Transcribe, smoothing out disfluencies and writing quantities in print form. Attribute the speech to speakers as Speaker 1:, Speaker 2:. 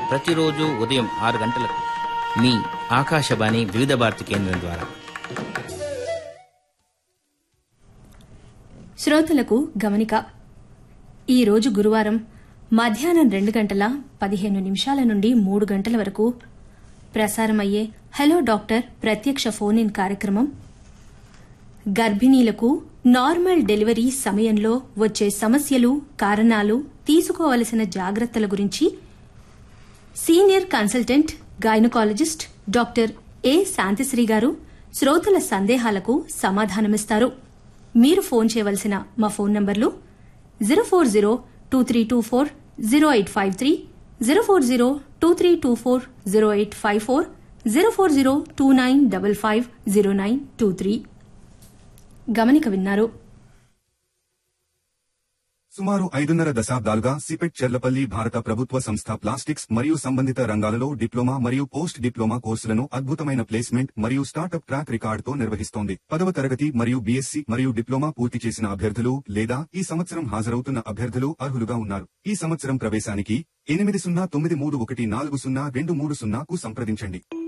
Speaker 1: ప్రతిరోజు ఉదయం 6 గంటలకు మీ ఆకాశవాణి వివిధ భారతి కేంద్రం ద్వారా.
Speaker 2: శ్రోతలకు గమనిక. ఈరోజు గురువారం మధ్యాహ్నం 2:15 నుండి 3 గంటల వరకు ప్రసారమయ్యే హలో డాక్టర్ ప్రత్యక్ష ఫోన్ ఇన్ కార్యక్రమం గర్భిణీలకు నార్మల్ డెలివరీ సమయంలో వచ్చే సమస్యలు, కారణాలు, తీసుకోవలసిన జాగ్రత్తల గురించి సీనియర్ కన్సల్టెంట్ గైనకాలజిస్ట్ డాక్టర్ ఏ శాంతిశ్రీ గారు శ్రోతల సందేహాలకు సమాధానమిస్తారు. మీరు ఫోన్ చేయవలసిన మా ఫోన్ నంబర్లు 04023240853, 04023240854, 04029550923. గమనిక విన్నారు.
Speaker 3: సుమారు 5.5 దశాబ్దాలుగా సిపెట్ చెర్లపల్లి భారత ప్రభుత్వ సంస్థ ప్లాస్టిక్స్ మరియు సంబంధిత రంగాలలో డిప్లొమా మరియు పోస్ట్ డిప్లొమా కోర్సులను అద్భుతమైన ప్లేస్మెంట్ మరియు స్టార్టప్ ట్రాక్ రికార్డుతో నిర్వహిస్తోంది. 10వ తరగతి మరియు బీఎస్సీ మరియు డిప్లొమా పూర్తి చేసిన అభ్యర్థులు లేదా ఈ సంవత్సరం హాజరవుతున్న అభ్యర్థులు అర్హులుగా ఉన్నారు. ఈ సంవత్సరం ప్రవేశానికి 809331402330కు సంప్రదించండి.